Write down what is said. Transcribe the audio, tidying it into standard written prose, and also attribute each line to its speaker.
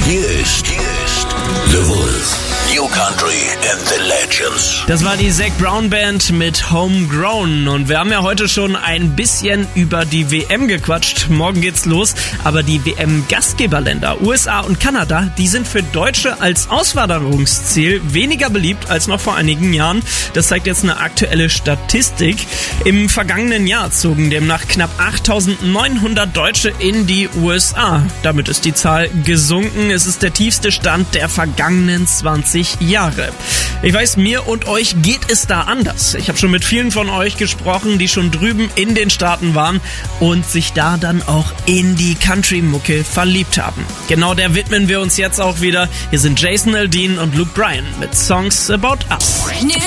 Speaker 1: Hier ist The Wolf. New Country and the Legends.
Speaker 2: Das war die Zac Brown Band mit Homegrown. Und wir haben ja heute schon ein bisschen über die WM gequatscht. Morgen geht's los. Aber die WM-Gastgeberländer USA und Kanada, die sind für Deutsche als Auswanderungsziel weniger beliebt als noch vor einigen Jahren. Das zeigt jetzt eine aktuelle Statistik. Im vergangenen Jahr zogen demnach knapp 8.900 Deutsche in die USA. Damit ist die Zahl gesunken. Es ist der tiefste Stand der vergangenen 20 Jahre. Ich weiß, mir und euch geht es da anders. Ich habe schon mit vielen von euch gesprochen, die schon drüben in den Staaten waren und sich da dann auch in die Country-Mucke verliebt haben. Genau der widmen wir uns jetzt auch wieder. Hier sind Jason Aldean und Luke Bryan mit Songs About Us.
Speaker 3: New